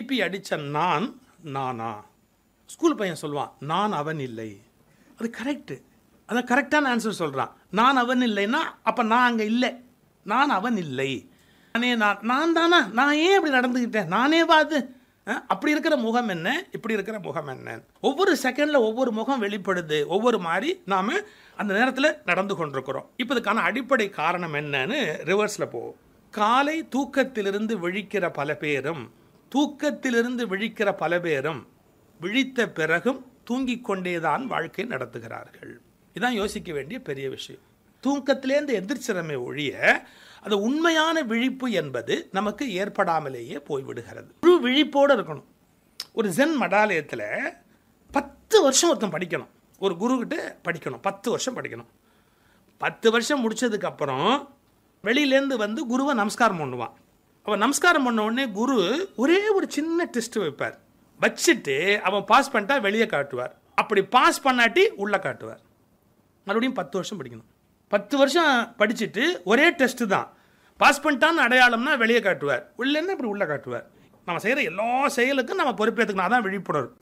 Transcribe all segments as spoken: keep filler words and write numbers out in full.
திருப்பி அடித்த நான் நானா. ஸ்கூல் பையன் சொல்லுவான், நான் அவன் இல்லை. அது கரெக்டு, அதான் கரெக்டான ஆன்சர் சொல்கிறான். நான் அவன் இல்லைன்னா அப்போ நான் அங்கே இல்லை, நான் அவன் இல்லை. நானே நான் நான் தானா, நான் ஏன் இப்படி நடந்துக்கிட்டேன், நானே பாது. அப்படி இருக்கிற முகம் என்ன, இப்படி இருக்கிற முகம் என்ன. ஒவ்வொரு செகண்டில் ஒவ்வொரு முகம் வெளிப்படுது, ஒவ்வொரு மாதிரி நாம் அந்த நேரத்தில் நடந்து கொண்டிருக்கிறோம். இப்போ இதுக்கான அடிப்படை காரணம் என்னன்னு ரிவர்ஸில் போவோம். காலை தூக்கத்திலிருந்து விழிக்கிற பல பேரும் தூக்கத்திலிருந்து விழிக்கிற பல பேரும் விழித்த பிறகும் தூங்கிக் கொண்டேதான் வாழ்க்கை நடத்துகிறார்கள். இதான் யோசிக்க வேண்டிய பெரிய விஷயம். தூக்கத்திலேருந்து எந்திரிச்சிறமை ஒழிய அது உண்மையான விழிப்பு என்பது நமக்கு ஏற்படாமலேயே போய்விடுகிறது. முழு விழிப்போடு இருக்கணும். ஒரு ஜென் மடாலயத்தில் பத்து வருஷம் ஒருத்தன் படிக்கணும், ஒரு குருக்கிட்ட படிக்கணும், பத்து வருஷம் படிக்கணும். பத்து வருஷம் முடிச்சதுக்கப்புறம் வெளியிலேருந்து வந்து குருவை நமஸ்காரம் பண்ணுவான். அவன் நமஸ்காரம் பண்ண உடனே குரு ஒரே ஒரு சின்ன டெஸ்ட் வைப்பார். வச்சுட்டு அவன் பாஸ் பண்ணிட்டா வெளியே காட்டுவார், அப்படி பாஸ் பண்ணாட்டி உள்ளே காட்டுவார். மறுபடியும் பத்து வருஷம் படிக்கணும். பத்து வருஷம் படிச்சுட்டு ஒரே டெஸ்ட்டு தான், பாஸ் பண்ணிட்டான்னு அடையாளம்னா வெளியே காட்டுவார், உள்ளேன்னா இப்படி உள்ளே காட்டுவார். நம்ம செய்கிற எல்லா செயலுக்கும் நம்ம பொறுப்பேற்றுக்கணும். அதான் விழிப்புணர்வு.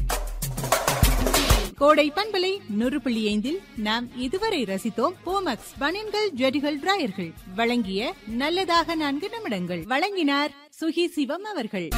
கோடை பண்பலை நூறு புள்ளி ஐந்தில் நாம் இதுவரை ரசித்தோம் போமக்ஸ் பனியன்கள் ஜெடிகள் டிராயர்கள் வழங்கிய நல்லதாக நான்கு நிமிடங்கள். வழங்கினார் சுகி சிவம் அவர்கள்.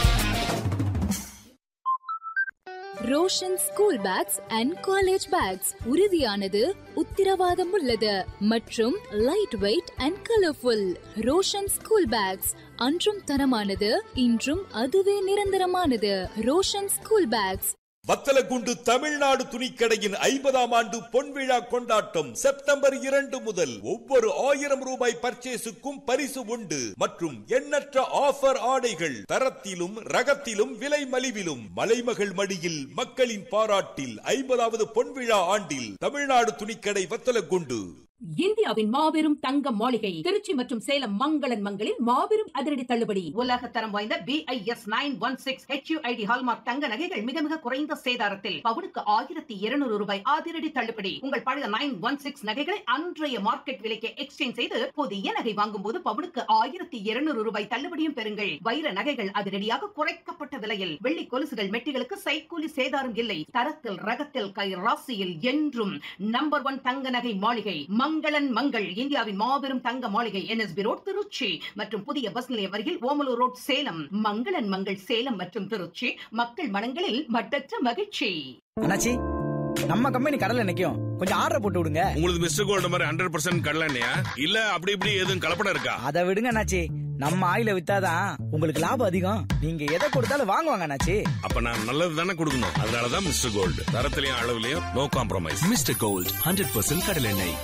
Roshan school packs and college bags உறுதியானது, உத்திரவாதம் உள்ளது மற்றும் light weight and colourful. Roshan school packs அன்றும் தரமானது, இன்றும் அதுவே நிரந்தரமானது. Roshan school packs. வத்தலகுண்டு தமிழ்நாடு துணிக்கடையின் ஐம்பதாம் ஆண்டு பொன்விழா கொண்டாட்டம் செப்டம்பர் இரண்டு முதல். ஒவ்வொரு ஆயிரம் ரூபாய் பர்ச்சேஸுக்கும் பரிசு உண்டு மற்றும் எண்ணற்ற ஆஃபர் ஆடைகள் தரத்திலும் ரகத்திலும் விலை மலிவிலும். மலைமகள் மடியில் மக்களின் பாராட்டில் ஐம்பதாவது பொன்விழா ஆண்டில் தமிழ்நாடு துணிக்கடை வத்தலகுண்டு. இந்தியாவின் மாபெரும் தங்க மாளிகை திருச்சி மற்றும் சேலம் மங்களன் மங்களில் மாபெரும் அதிரடி தள்ளுபடி. உலக தரம் வாய்ந்த B I S nine one six H you I D hallmark தங்க நகைகள் மிக மிக குறைந்த சேதாரத்தில் பவுனுக்கு ஆயிரத்தி இருநூறு ரூபாய் அதிரடி தள்ளுபடி. உங்கள் பழைய நைன் ஒன் சிக்ஸ் நகைகளை அன்றைய மார்க்கெட் விலைக்கு எக்ஸ்சேஞ்ச் செய்து புதிய நகை வாங்கும் போது பவுனுக்கு ஆயிரத்தி இருநூறு ரூபாய் தள்ளுபடியும் பெறுங்கள். வைர நகைகள் அதிரடியாக குறைக்கப்பட்ட விலையில். வெள்ளி கொலுசுகள் மெட்டிகளுக்கு சைக்கூலி சேதாரம் இல்லை. தரத்தில் ரகத்தில் கை ராசியில் என்றும் நம்பர் ஒன் தங்க நகை மாளிகை மங்களன் மங்கள். இந்தியாவின் மாபெரும் தங்க மாளிகை N S B road Trichy மற்றும் புதிய பஸ் நிலையம் அருகில் ஓமலூர் ரோட் சேலம். மங்களன் மங்கள் சேலம் மற்றும் திருச்சி. மக்கள் மனங்களில் மட்டற்ற மகிழ்ச்சி. அண்ணாச்சி, நம்ம கம்பெனி கடல்ல நிக்கும், கொஞ்சம் ஆர்டர் போட்டு விடுங்க. உங்களுக்கு மிஸ்டர் கோல்ட் மாதிரி ஹண்ட்ரட் பர்சன்ட் கடலண்ணையா இல்ல அப்படி இப்படி எதுவும் கலப்படம் இருக்கா? அதை விடுங்க அண்ணாச்சி, நம்ம ஆயில வித்தாதான் உங்களுக்கு லாபம் அதிகம். நீங்க எதை கொடுத்தாலும் வாங்குவாங்க அண்ணாச்சி. அப்ப நான் நல்லது தானே கொடுக்கணும். அதனாலதான் mister gold, தரத்திலையும் அளவுலயும் no compromise. Mister gold hundred percent கடலெண்ணெய்.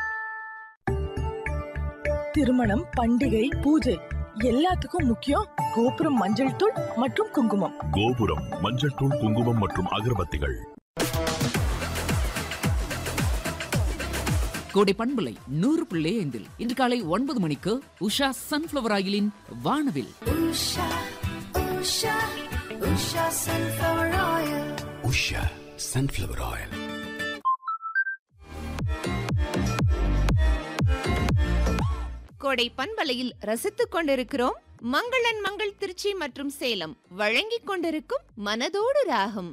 திருமணம், பண்டிகை, பூஜை எல்லாத்துக்கும் முக்கியம் கோபுரம் மஞ்சள் தூள் மற்றும் குங்குமம். கோபுரம் மஞ்சள் தூள், குங்குமம் மற்றும் அகர்பத்திகள். கோடை பண்பலை நூறு புள்ளி ஐந்தில் இன்று காலை ஒன்பது மணிக்கு உஷா சன்ஃபிளவர் ஆயிலின் வானவில். Usha sunflower oil. கோடை பண்பலையில் ரசித்துக் கொண்டிருக்கிறோம் மங்களன் மங்கள் திருச்சி மற்றும் சேலம் வழங்கிக் கொண்டிருக்கும் மனதோடு ராகம்.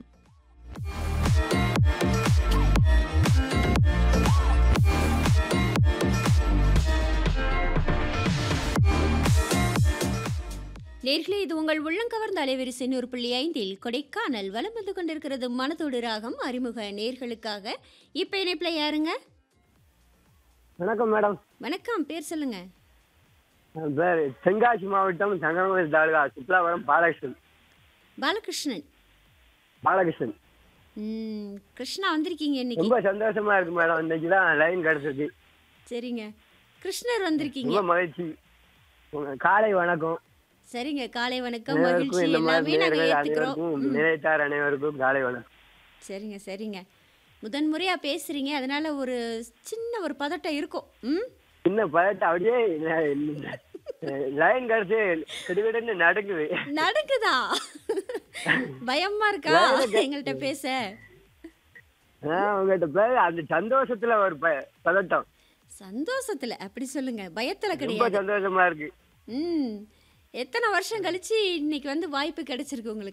நேர்களே, இது உங்கள் உள்ளங்கவர்ந்த அலைவரிசை நூறு புள்ளி ஐந்தில் கொடைக்கானல் வலம் வந்து கொண்டிருக்கிறது மனதோடு ராகம். அறிமுக நேர்களுக்காக இப்ப இணைப்புல யாருங்க? வணக்கம் மேடம். வணக்கம், பேர் சொல்லுங்க. பேர் தென்காசி மாவட்டம் சங்கரங்கோயில் தாலுகா சுற்றுலாவரம் பாலகிருஷ்ணன். பாலகிருஷ்ணன் பாலகிருஷ்ணன் ம் கிருஷ்ணா வந்திருக்கீங்க இன்னைக்கு. ரொம்ப சந்தோஷமா இருக்கு மேடம், இன்னைக்கு தான் லைன் கிடைச்சிருக்கு. சரிங்க, கிருஷ்ணர் வந்திருக்கீங்க, ரொம்ப மகிழ்ச்சி. காலை வணக்கம். சரிங்க, காலை வணக்கம், மகிழ்ச்சி. எல்லாமே நாங்க ஏத்துக்கிறோம். நினைத்தார் அனைவருக்கும் காலை வணக்கம். சரிங்க சரிங்க, முதன் முறையா பேசுறீங்க, அதனால ஒரு சின்ன ஒரு பதட்டம் இருக்கும். ம் சின்ன பதட்டம், அப்படியே லைன் கிடைச்சு கிடுகிடுன்னு நடக்குது. நடக்குதா? பயமா இருக்கா எங்கள்கிட்ட பேச? உங்ககிட்ட பேச அந்த சந்தோஷத்துல ஒரு பதட்டம். சந்தோஷத்துல அப்படி சொல்லுங்க, பயத்துல ரொம்ப கிடையாது. சந்தோஷமா இருக்கு. ம் எத்தனை வருஷம் கழிச்சு இன்னைக்கு வந்து வாய்ப்பு கிடைச்சிருக்கு உங்களுக்கு?